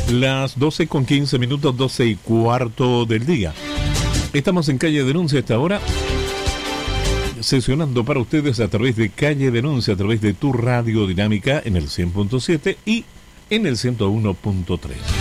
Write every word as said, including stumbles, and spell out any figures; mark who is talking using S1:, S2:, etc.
S1: Las doce con quince minutos, doce y cuarto del día. Estamos en Calle Denuncia a esta hora, sesionando para ustedes a través de Calle Denuncia, a través de tu radio dinámica en el cien punto siete y en el ciento uno punto tres.